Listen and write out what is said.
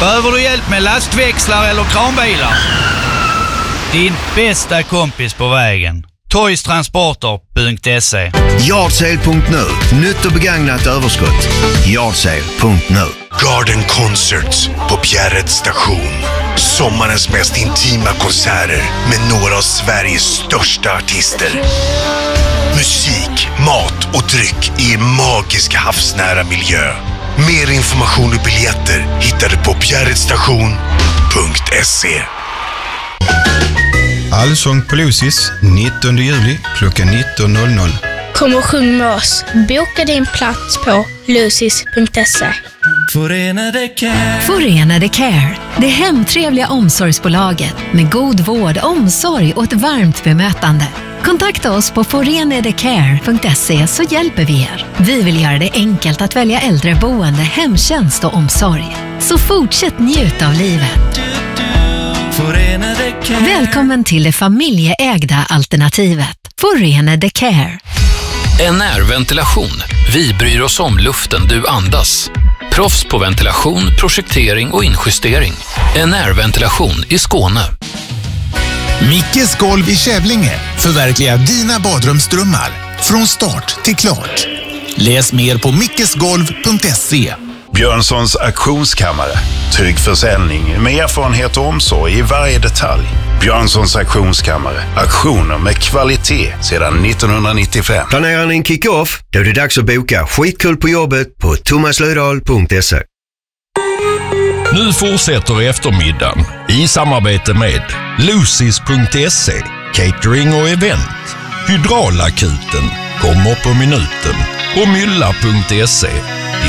Behöver du hjälp med lastväxlar eller kranbilar? Din bästa kompis på vägen. Toystransporter.se. Yardsale.nu. Nytt och begagnat överskott. Yardsale.nu. Garden Concerts på Bjärreds station. Sommarens mest intima konserter med några av Sveriges största artister. Musik, mat och dryck i en magisk havsnära miljö. Mer information och biljetter hittar du på bjärredstation.se. Allsång på Lucis 19 juli klockan 19.00. Kom och sjung med oss. Boka din plats på lucis.se. Förenade Care. Förenade Care. Det hemtrevliga omsorgsbolaget med god vård, omsorg och ett varmt bemötande. Kontakta oss på forenadecare.se så hjälper vi er. Vi vill göra det enkelt att välja äldreboende, hemtjänst och omsorg. Så fortsätt njuta av livet. Välkommen till det familjeägda alternativet. Förenade Care. NR-ventilation. Vi bryr oss om luften du andas. Proffs på ventilation, projektering och injustering. NR-ventilation i Skåne. Mickes golv i Kävlinge förverkligar dina badrumsdrömmar från start till klart. Läs mer på mickesgolv.se. Björnssons auktionskammare. Trygg försäljning med erfarenhet och omsorg i varje detalj. Björnssons auktionskammare. Auktioner med kvalitet sedan 1995. Planerar ni en kick-off? Då är det dags att boka skitkul på jobbet på thomaslödahl.se. Nu fortsätter eftermiddagen i samarbete med Lucis.se, catering och event. Hydraulakuten kommer på minuten och Mylla.se,